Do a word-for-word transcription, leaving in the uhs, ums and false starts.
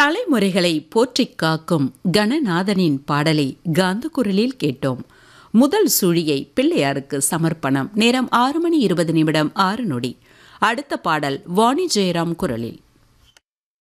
தலைமுறைகளை போற்றிக் காக்கும் கணநாதனின் பாடலை காந்த குரலில் கேட்டோம். முதல் சுழியை பிள்ளையாருக்கு சமர்ப்பணம். நேரம் ஆறு மணி இருபது நிமிடம் ஆறு நொடி. அடுத்த பாடல் வாணி ஜெயராம் குரலில்.